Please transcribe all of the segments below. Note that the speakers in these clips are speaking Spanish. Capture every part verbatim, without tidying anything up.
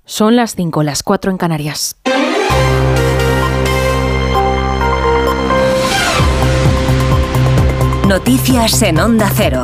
Son las cinco, las cuatro en Canarias. Noticias en Onda Cero.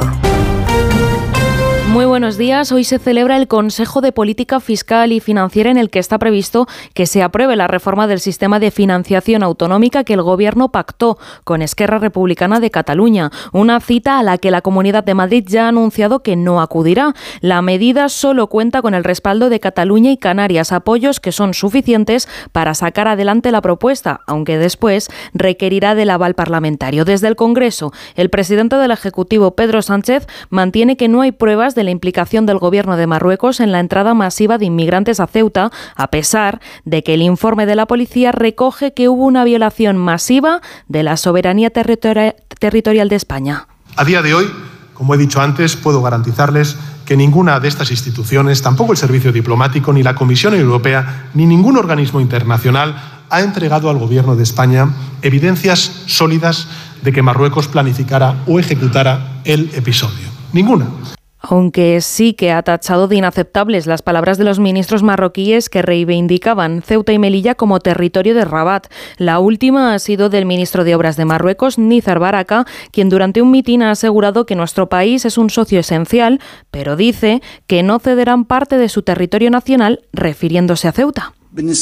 Muy buenos días. Hoy se celebra el Consejo de Política Fiscal y Financiera en el que está previsto que se apruebe la reforma del sistema de financiación autonómica que el Gobierno pactó con Esquerra Republicana de Cataluña. Una cita a la que la Comunidad de Madrid ya ha anunciado que no acudirá. La medida solo cuenta con el respaldo de Cataluña y Canarias, apoyos que son suficientes para sacar adelante la propuesta, aunque después requerirá del aval parlamentario. Desde el Congreso, el presidente del Ejecutivo, Pedro Sánchez, mantiene que no hay pruebas de de la implicación del Gobierno de Marruecos en la entrada masiva de inmigrantes a Ceuta, a pesar de que el informe de la policía recoge que hubo una violación masiva de la soberanía territori- territorial de España. A día de hoy, como he dicho antes, puedo garantizarles que ninguna de estas instituciones, tampoco el Servicio Diplomático, ni la Comisión Europea, ni ningún organismo internacional ha entregado al Gobierno de España evidencias sólidas de que Marruecos planificara o ejecutara el episodio. Ninguna. Aunque sí que ha tachado de inaceptables las palabras de los ministros marroquíes que reivindicaban Ceuta y Melilla como territorio de Rabat. La última ha sido del ministro de Obras de Marruecos, Nizar Baraka, quien durante un mitin ha asegurado que nuestro país es un socio esencial, pero dice que no cederán parte de su territorio nacional, refiriéndose a Ceuta.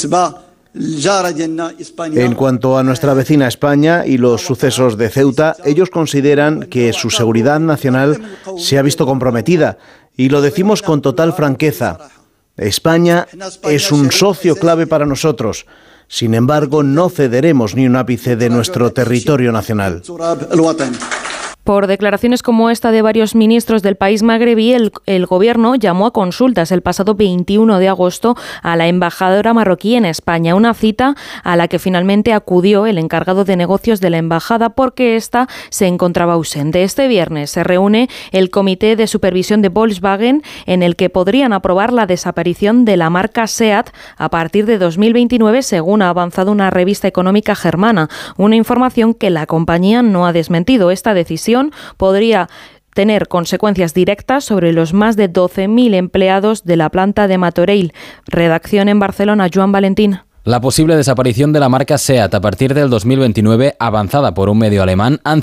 En cuanto a nuestra vecina España y los sucesos de Ceuta, ellos consideran que su seguridad nacional se ha visto comprometida, y lo decimos con total franqueza. España es un socio clave para nosotros. Sin embargo, no cederemos ni un ápice de nuestro territorio nacional. Por declaraciones como esta de varios ministros del país magrebí, el, el Gobierno llamó a consultas el pasado veintiuno de agosto a la embajadora marroquí en España, una cita a la que finalmente acudió el encargado de negocios de la embajada porque ésta se encontraba ausente. Este viernes se reúne el Comité de Supervisión de Volkswagen, en el que podrían aprobar la desaparición de la marca SEAT a partir de dos mil veintinueve, según ha avanzado una revista económica germana, una información que la compañía no ha desmentido. Esta decisión podría tener consecuencias directas sobre los más de doce mil empleados de la planta de Martorell. Redacción en Barcelona, Joan Valentín. La posible desaparición de la marca SEAT a partir del dos mil veintinueve, avanzada por un medio alemán, han